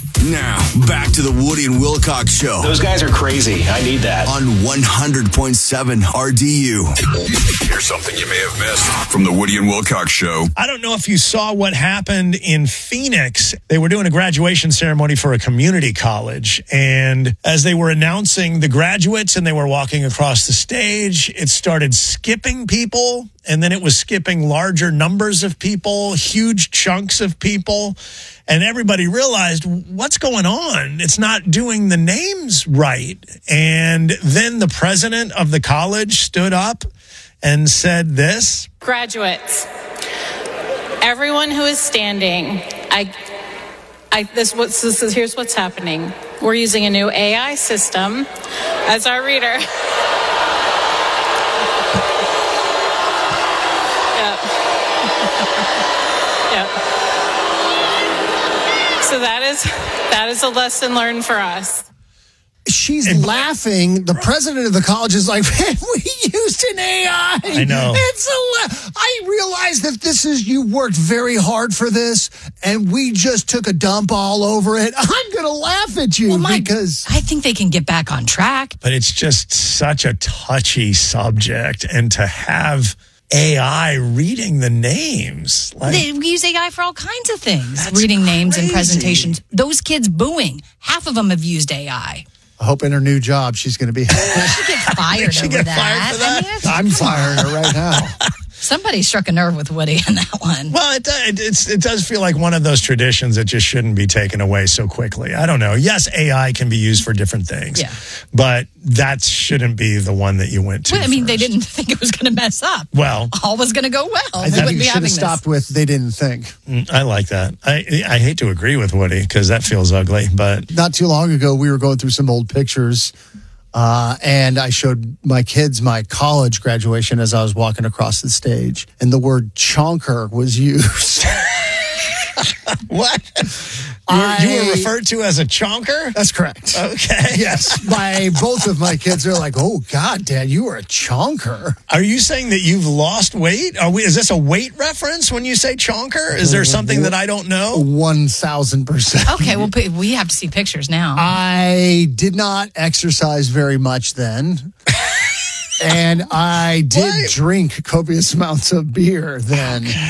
Now, back to the Woody and Wilcox Show. Those guys are crazy. I need that. On 100.7 RDU. Here's something you may have missed from the Woody and Wilcox Show. I don't know if you saw what happened in Phoenix. They were doing a graduation ceremony for a community college. And as they were announcing the graduates and they were walking across the stage, it started skipping people. And then it was skipping larger numbers of people, huge chunks of people. And everybody realized, what's going on? It's not doing the names right. And then the president of the college stood up and said this. Graduates, everyone who is standing, here's what's happening. We're using a new AI system as our reader. Yep. So that is a lesson learned for us. She's laughing. The president of the college is like, man, we used an AI. I know. I realize that you worked very hard for this, and we just took a dump all over it. I'm going to laugh at you because I think they can get back on track. But it's just such a touchy subject. And to have AI reading the names. We use AI for all kinds of things. Reading names and presentations. Those kids booing. Half of them have used AI. I hope in her new job she's going to be. She get fired over that. Fired for that? I'm firing her right now. Somebody struck a nerve with Woody on that one. Well, it does feel like one of those traditions that just shouldn't be taken away so quickly. I don't know. Yes, AI can be used for different things. Yeah. But that shouldn't be the one that you went to. Well, I mean, first. They didn't think it was going to mess up. Well, all was going to go well. I think you should have stopped with they didn't think. I like that. I hate to agree with Woody because that feels ugly. But not too long ago, we were going through some old pictures. And I showed my kids my college graduation as I was walking across the stage, and the word chonker was used. What? You were referred to as a chonker? That's correct. Okay. Yes. By both of my kids, they're like, oh, God, Dad, you were a chonker. Are you saying that you've lost weight? Is this a weight reference when you say chonker? Is there something that I don't know? 1,000%. Okay, well, we have to see pictures now. I did not exercise very much then. And I did drink copious amounts of beer then.